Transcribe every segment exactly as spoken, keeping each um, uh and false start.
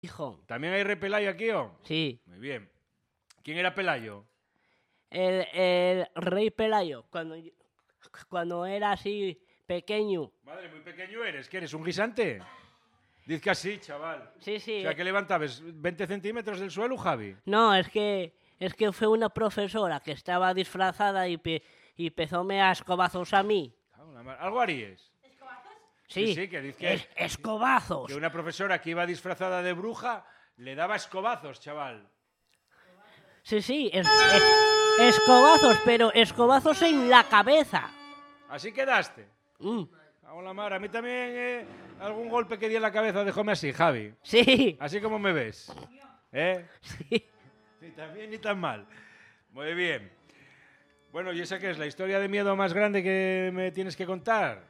hijo. ¿También hay rey Pelayo aquí, o? Sí. Muy bien. ¿Quién era Pelayo? El, el rey Pelayo, cuando, cuando era así pequeño. Madre, muy pequeño eres. ¿Qué eres, un guisante? Diz que así, chaval. Sí, sí. O sea, que levantabas veinte centímetros del suelo, Javi. No, es que, es que fue una profesora que estaba disfrazada y, pe, y empezóme a escobazos a mí. ¿Algo harías? Sí, Sí, sí, que dice que, es, escobazos. que una profesora que iba disfrazada de bruja le daba escobazos, chaval. Sí, sí, es, es, escobazos, pero escobazos en la cabeza. ¿Así quedaste? Mm. Hola, Mar, a mí también eh, algún golpe que di en la cabeza, déjame así, Javi. Sí. Así como me ves. ¿Eh? Sí. Ni tan bien ni tan mal. Muy bien. Bueno, ¿y esa qué es? ¿La historia de miedo más grande que me tienes que contar?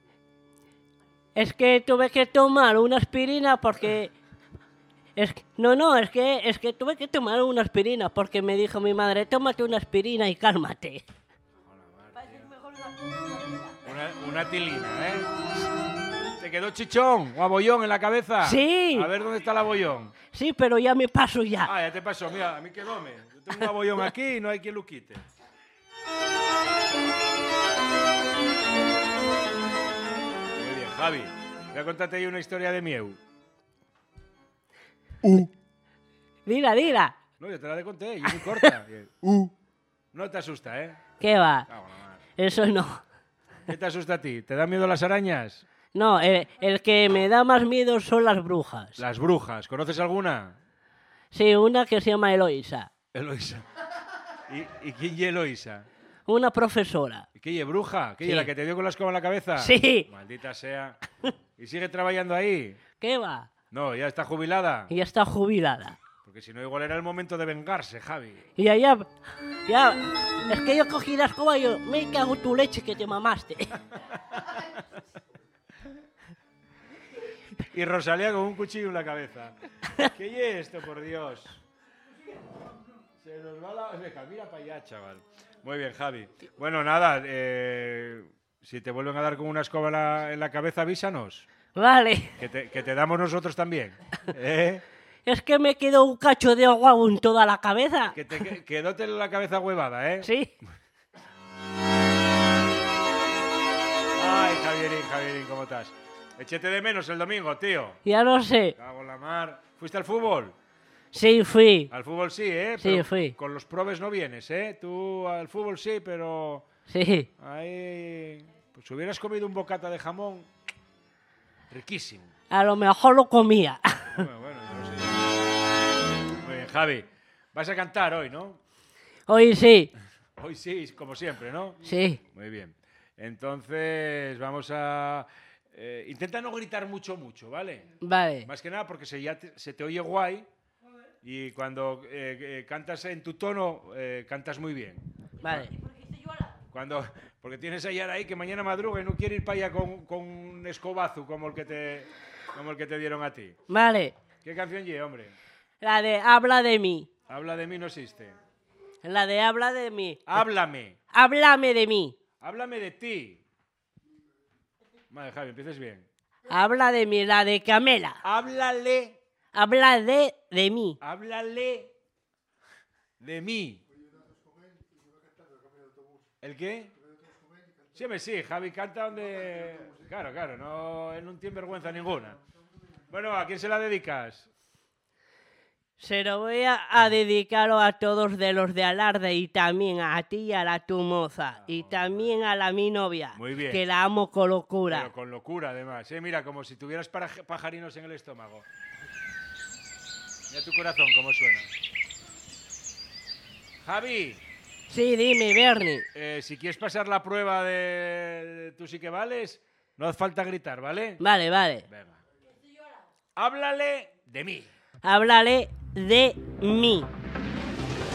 Es que tuve que tomar una aspirina porque... Es que, no, no, es que, es que tuve que tomar una aspirina porque me dijo mi madre, tómate una aspirina y cálmate. Una, una tilina, ¿eh? ¿Te quedó chichón o abollón en la cabeza? Sí. A ver, ¿dónde está el abollón? Sí, pero ya me paso ya. Ah, ya te pasó. Mira, a mí quedóme. Yo tengo un abollón aquí y no hay quien lo quite. Muy bien, Javi. Voy a contarte ahí una historia de mieu. Uh. Dila, dila. No, yo te la de conté, y es muy corta. uh. No te asusta, ¿eh? ¿Qué va? Ah, bueno, vale. Eso no. ¿Qué te asusta a ti? ¿Te dan miedo las arañas? No, el, el que me da más miedo son las brujas. Las brujas. ¿Conoces alguna? Sí, una que se llama Eloisa. Eloisa. ¿Y, y quién es Eloisa? Una profesora. ¿Y qué es bruja? ¿Qué es Sí. la que te dio con la escoba en la cabeza? Sí. Maldita sea. ¿Y sigue trabajando ahí? ¿Qué va? No, ya está jubilada. Y ya está jubilada. Porque si no, igual era el momento de vengarse, Javi. Y allá, ya, es que yo cogí la escoba y yo, me cago en tu leche que te mamaste. Y Rosalía con un cuchillo en la cabeza. ¿Qué es esto, por Dios? Se nos va la... Venga, mira para allá, chaval. Muy bien, Javi. Bueno, nada, eh, si te vuelven a dar con una escoba en la, en la cabeza, avísanos. Vale. Que te, que te damos nosotros también. ¿Eh? Es que me quedó un cacho de agua en toda la cabeza. Que te que, quedóte la cabeza huevada, ¿eh? Sí. Ay, Javierín, Javierín, ¿cómo estás? Échete de menos el domingo, tío. Ya lo sé. Cago en la mar. ¿Fuiste al fútbol? Sí, fui. Al fútbol sí, ¿eh? Sí, Pero fui. con los probes no vienes, ¿eh? Tú al fútbol sí, pero... Sí. Ahí... Pues hubieras comido un bocata de jamón riquísimo. A lo mejor lo comía. Bueno, bueno, yo no sé. Muy bien, Javi. Vas a cantar hoy, ¿no? Hoy sí. Hoy sí, como siempre, ¿no? Sí. Muy bien. Entonces, vamos a... Eh, intenta no gritar mucho, mucho, ¿vale? Vale. Más que nada porque se, ya te, se te oye guay y cuando eh, eh, cantas en tu tono, eh, cantas muy bien. Vale. Cuando, porque tienes a Yara ahí que mañana madruga y no quiere ir para allá con, con un escobazo como el, que te, como el que te dieron a ti. Vale. ¿Qué canción lleva, hombre? La de Habla de mí. Habla de mí no existe. La de Habla de mí. Háblame. Háblame de mí. Háblame de ti. Vale, Javi, empieces bien. Habla de mí, la de Camela. Háblale. Habla de, de mí. Háblale de mí. ¿El qué? Sí, me sí, Javi canta donde... Claro, claro, no, él no tiene vergüenza ninguna. Bueno, ¿a quién se la dedicas? Se lo voy a, a dedicar a todos de los de Alarde y también a ti y a la tu moza. Y también a la mi novia. Muy bien. Que la amo con locura. Pero con locura, además. ¿eh? Mira, como si tuvieras para- pajarinos en el estómago. Mira tu corazón cómo suena. Javi, Sí, dime, Bernie. eh, si quieres pasar la prueba de, de tú sí que vales, no hace falta gritar, ¿vale? Vale, vale. Venga. Háblale de mí. Háblale de mí.